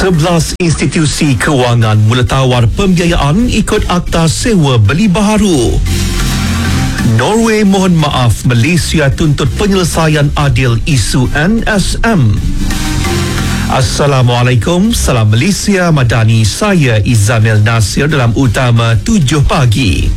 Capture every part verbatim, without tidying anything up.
sebelas institusi kewangan mula tawar pembiayaan ikut Akta Sewa Beli Baharu. Norway mohon maaf, Malaysia tuntut penyelesaian adil isu N S M. Assalamualaikum, salam Malaysia Madani, saya Izamil Nasir dalam Utama tujuh pagi.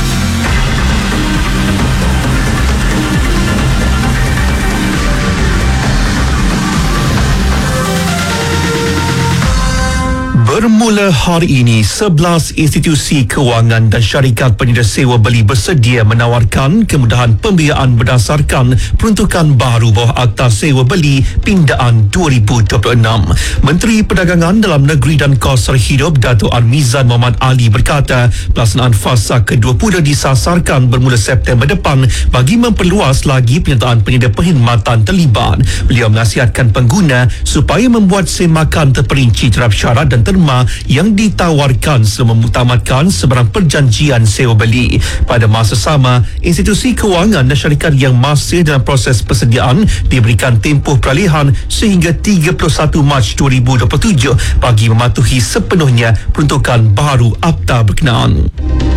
Bermula hari ini, sebelas institusi kewangan dan syarikat penyedia sewa beli bersedia menawarkan kemudahan pembiayaan berdasarkan peruntukan baru bawah Akta Sewa Beli Pindaan dua ribu dua puluh enam. Menteri Perdagangan Dalam Negeri dan Kos Hidup Dato' Armizan Muhammad Ali berkata pelaksanaan fasa ke dua puluh disasarkan bermula September depan bagi memperluas lagi penyertaan penyedia perkhidmatan terlibat. Beliau menasihatkan pengguna supaya membuat semakan terperinci terhadap syarat dan terma yang ditawarkan sebelum memutamatkan sebarang perjanjian sewa beli. Pada masa sama, institusi kewangan dan syarikat yang masih dalam proses persediaan diberikan tempoh peralihan sehingga tiga puluh satu Mac dua ribu dua puluh tujuh bagi mematuhi sepenuhnya peruntukan baru Akta berkenaan.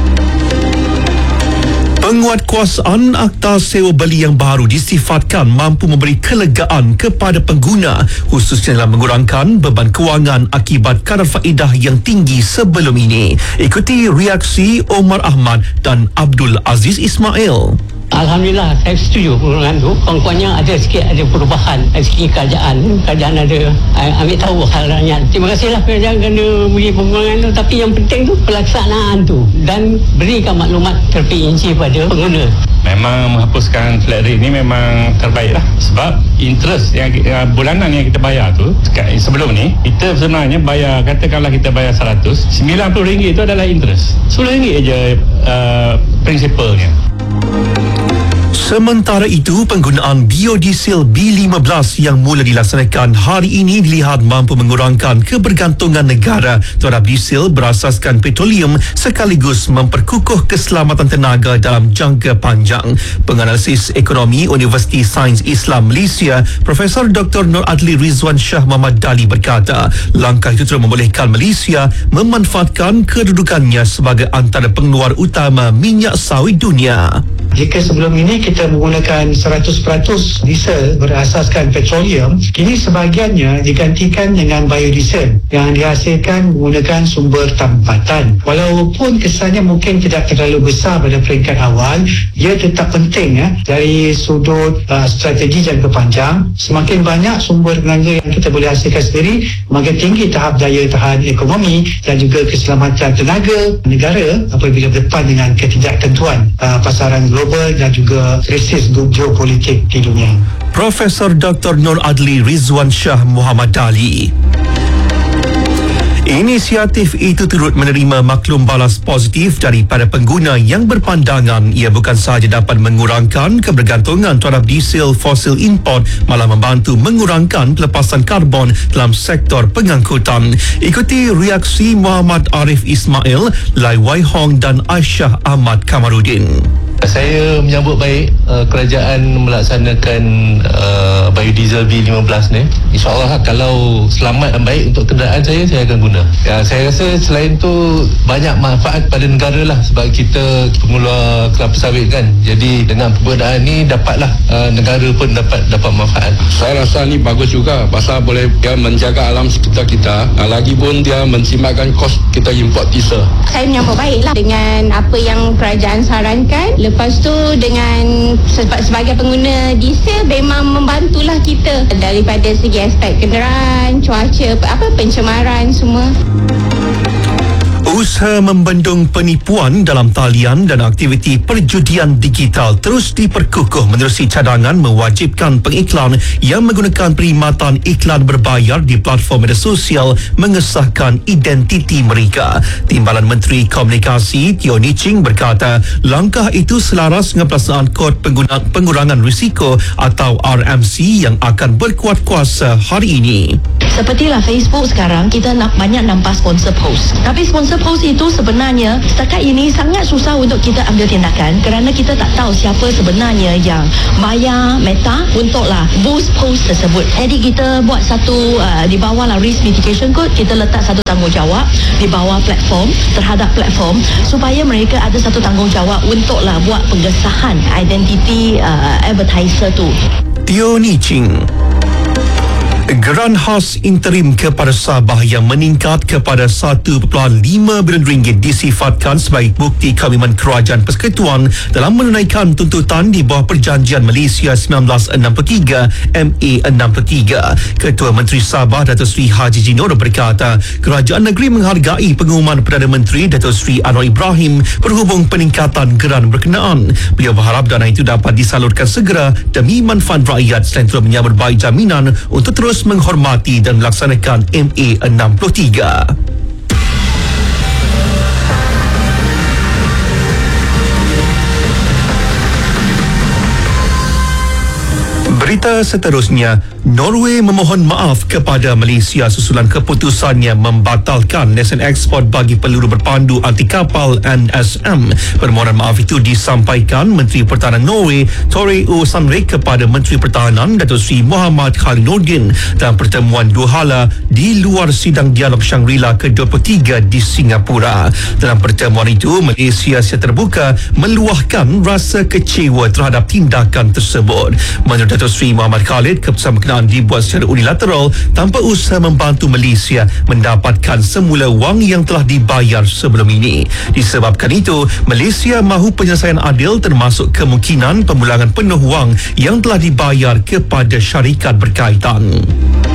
Penguatkuasaan Akta Sewa Beli yang baru disifatkan mampu memberi kelegaan kepada pengguna, khususnya dalam mengurangkan beban kewangan akibat kadar faedah yang tinggi sebelum ini. Ikuti reaksi Omar Ahmad dan Abdul Aziz Ismail. Alhamdulillah, saya setuju perubahan tu. Kurang-kurangnya ada sikit ada perubahan, ada sikit kerajaan. Kerajaan ada uh, ambil tahu hal rakyat. Terima kasihlah kerajaan kerana beri pengurangan tu. Tapi yang penting tu pelaksanaan tu dan berikan maklumat terperinci pada pengguna. Memang menghapuskan flat rate ni memang terbaik lah. Sebab interest yang uh, bulanan yang kita bayar tu sebelum ni, kita sebenarnya bayar, katakanlah kita bayar seratus, sembilan puluh ringgit tu adalah interest. sepuluh ringgit je uh, prinsipalnya. Sementara itu, penggunaan biodiesel B lima belas yang mula dilaksanakan hari ini dilihat mampu mengurangkan kebergantungan negara terhadap diesel berasaskan petroleum sekaligus memperkukuh keselamatan tenaga dalam jangka panjang. Penganalisis ekonomi Universiti Sains Islam Malaysia, Profesor Doktor Nur Adli Rizwan Shah Muhammad Dali berkata, langkah itu terus membolehkan Malaysia memanfaatkan kedudukannya sebagai antara pengeluar utama minyak sawit dunia. Jika sebelum ini kita menggunakan seratus peratus diesel berasaskan petroleum, kini sebahagiannya digantikan dengan biodiesel yang dihasilkan menggunakan sumber tempatan. Walaupun kesannya mungkin tidak terlalu besar pada peringkat awal, ia tetap penting ya, dari sudut uh, strategi jangka panjang. Semakin banyak sumber tenaga yang kita boleh hasilkan sendiri, makin tinggi tahap daya tahan ekonomi dan juga keselamatan tenaga negara apabila berdepan dengan ketidaktentuan uh, pasaran global dan juga krisis geopolitik di dunia. Profesor Doktor Nur Adli Rizwan Shah Muhammad Dali. Inisiatif itu turut menerima maklum balas positif daripada pengguna yang berpandangan ia bukan sahaja dapat mengurangkan kebergantungan terhadap diesel fosil import, malah membantu mengurangkan pelepasan karbon dalam sektor pengangkutan. Ikuti reaksi Muhammad Arif Ismail, Lai Wai Hong dan Aisyah Ahmad Kamarudin. Saya menyambut baik uh, kerajaan melaksanakan uh, biodiesel B lima belas ni. InsyaAllah kalau selamat dan baik untuk kenderaan saya, saya akan guna. Ya, saya rasa selain tu banyak manfaat pada negara lah, sebab kita pengeluar kelapa sawit kan. Jadi dengan penggunaan ni dapatlah uh, negara pun dapat dapat manfaat. Saya rasa ni bagus juga pasal boleh dia menjaga alam sekitar kita. Lagipun dia menjimatkan kos kita import diesel. Saya menyambut baiklah dengan apa yang kerajaan sarankan. Lepas tu dengan sebagai pengguna diesel memang membantulah kita daripada segi aspek kenderaan, cuaca, apa pencemaran semua. Usaha membendung penipuan dalam talian dan aktiviti perjudian digital terus diperkukuh menerusi cadangan mewajibkan pengiklan yang menggunakan perkhidmatan iklan berbayar di platform media sosial mengesahkan identiti mereka. Timbalan Menteri Komunikasi Teo Nii Ching berkata langkah itu selaras dengan pelaksanaan kod pengurangan risiko atau R M C yang akan berkuat kuasa hari ini. Sepertilah Facebook sekarang kita nak banyak nampak sponsor post. Tapi sponsor post itu sebenarnya setakat ini sangat susah untuk kita ambil tindakan kerana kita tak tahu siapa sebenarnya yang bayar Meta untuklah boost post tersebut. Jadi kita buat satu uh, di bawah lah risk mitigation code, kita letak satu tanggungjawab di bawah platform terhadap platform supaya mereka ada satu tanggungjawab untuklah buat pengesahan identiti uh, advertiser tu. Teo Ni Ching. Geran khas interim kepada Sabah yang meningkat kepada satu perpuluhan lima bilion ringgit disifatkan sebagai bukti komitmen kerajaan persekutuan dalam menunaikan tuntutan di bawah Perjanjian Malaysia seribu sembilan ratus enam puluh tiga M A enam puluh tiga. Ketua Menteri Sabah Datuk Seri Haji Jinor berkata, kerajaan negeri menghargai pengumuman Perdana Menteri Datuk Seri Anwar Ibrahim berhubung peningkatan geran berkenaan. Beliau berharap dana itu dapat disalurkan segera demi manfaat rakyat selain terus menyambut baik jaminan untuk terus menghormati dan melaksanakan M A enam puluh tiga. Berita seterusnya, Norway memohon maaf kepada Malaysia susulan keputusannya membatalkan lesen ekspor bagi peluru berpandu anti kapal N S M. Permohonan maaf itu disampaikan Menteri Pertahanan Norway Tore O Sandvik kepada Menteri Pertahanan Datuk Seri Muhammad Khalil Nordin dalam pertemuan dua hala di luar sidang dialog Shangri-La ke dua puluh tiga di Singapura. Dalam pertemuan itu, Malaysia secara terbuka meluahkan rasa kecewa terhadap tindakan tersebut. Menurut Datuk Seri Muhammad Khalid, keputusan berkenaan dibuat secara unilateral tanpa usaha membantu Malaysia mendapatkan semula wang yang telah dibayar sebelum ini. Disebabkan itu, Malaysia mahu penyelesaian adil termasuk kemungkinan pemulangan penuh wang yang telah dibayar kepada syarikat berkaitan.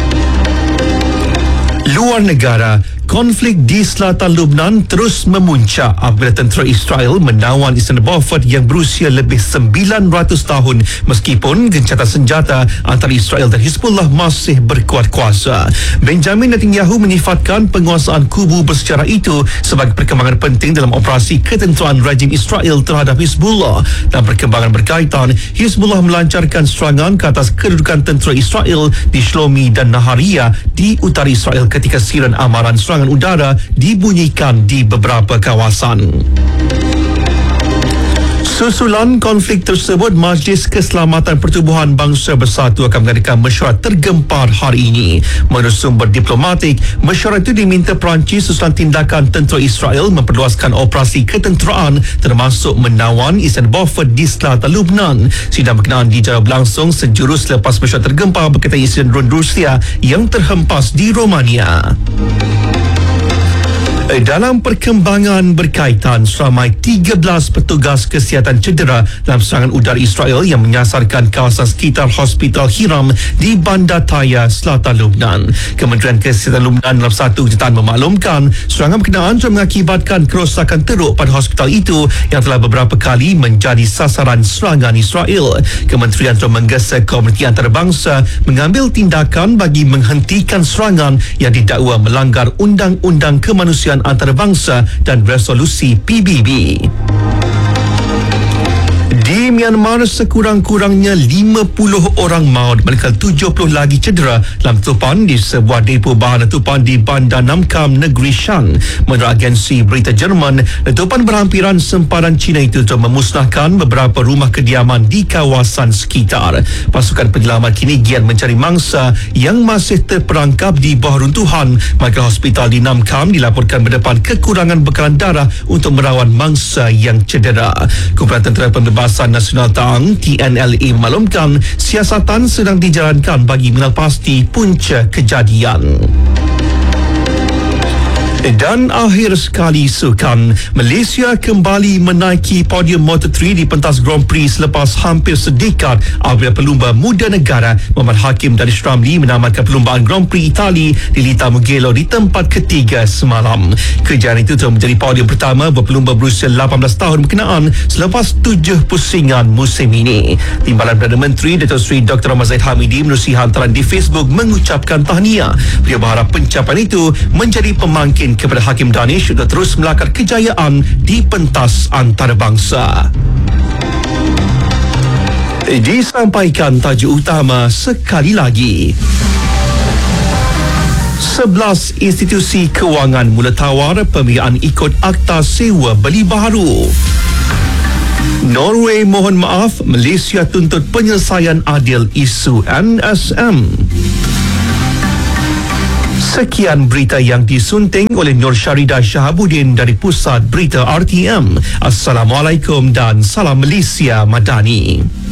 Luar negara, konflik di selatan Lebanon terus memuncak apabila tentera Israel menawan Istana Beaufort yang berusia lebih sembilan ratus tahun meskipun gencatan senjata antara Israel dan Hizbullah masih berkuat kuasa. Benjamin Netanyahu menyifatkan penguasaan kubu bersejarah itu sebagai perkembangan penting dalam operasi ketenteraan rejim Israel terhadap Hizbullah. Dalam perkembangan berkaitan, Hizbullah melancarkan serangan ke atas kedudukan tentera Israel di Shlomi dan Naharia di utara Israel ketika siren amaran serangan udara dibunyikan di beberapa kawasan. Susulan konflik tersebut, Majlis Keselamatan Pertubuhan Bangsa Bersatu akan mengadakan mesyuarat tergempar hari ini. Menurut sumber diplomatik, mesyuarat itu diminta Perancis susulan tindakan tentera Israel memperluaskan operasi ketenteraan termasuk menawan Istana Beaufort di selatan Lebanon. Sidang berkenaan dijawab langsung sejurus selepas mesyuarat tergempar berkaitan insiden drone Rusia yang terhempas di Romania. Dalam perkembangan berkaitan, seramai tiga belas petugas kesihatan cedera dalam serangan udara Israel yang menyasarkan kawasan sekitar Hospital Hiram di Bandar Taya, selatan Lebanon. Kementerian Kesihatan Lebanon dalam satu kenyataan memaklumkan serangan berkenaan telah mengakibatkan kerosakan teruk pada hospital itu yang telah beberapa kali menjadi sasaran serangan Israel. Kementerian telah menggesa komuniti antarabangsa mengambil tindakan bagi menghentikan serangan yang didakwa melanggar Undang-Undang Kemanusiaan Antarabangsa dan Resolusi P B B. Di Myanmar, sekurang-kurangnya lima puluh orang maut manakala tujuh puluh lagi cedera dalam tupan di sebuah depo bahan letupan di Bandar Namkam, negeri Shan. Menurut agensi berita Jerman, letupan berhampiran sempadan China itu telah memusnahkan beberapa rumah kediaman di kawasan sekitar. Pasukan penyelamat kini giat mencari mangsa yang masih terperangkap di bawah runtuhan, maka hospital di Namkam dilaporkan berdepan kekurangan bekalan darah untuk merawat mangsa yang cedera. Kumpulan Tentera Pembebasan Nasional Tang T N L A maklumkan siasatan sedang dijalankan bagi mengenal pasti punca kejadian. Dan akhir sekali sukan, Malaysia kembali menaiki podium Moto tiga di pentas Grand Prix selepas hampir sedekad apabila pelumba muda negara Muhammad Hakim Danish Ramli menamatkan perlumbaan Grand Prix Itali di Lita Mugello di tempat ketiga semalam. Kejayaan itu telah menjadi podium pertama buat pelumba berusia lapan belas tahun berkenaan selepas tujuh pusingan musim ini. Timbalan Perdana Menteri Datuk Seri Doktor Ahmad Zahid Hamidi menerusi hantaran di Facebook mengucapkan tahniah. Beliau berharap pencapaian itu menjadi pemangkin kepada Hakim Danish untuk terus melakar kejayaan di pentas antarabangsa. Disampaikan tajuk utama sekali lagi. sebelas institusi kewangan mula tawar pembiayaan ikut Akta Sewa Beli Baharu. Norway mohon maaf, Malaysia tuntut penyelesaian adil isu N S M. Sekian berita yang disunting oleh Nur Syaridah Shahabuddin dari Pusat Berita R T M. Assalamualaikum dan salam Malaysia Madani.